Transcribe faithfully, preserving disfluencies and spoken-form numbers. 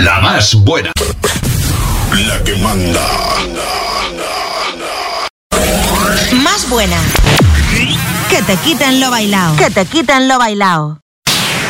La más buena. La que manda. Más buena. Que te quiten lo bailao. Que te quiten lo bailao.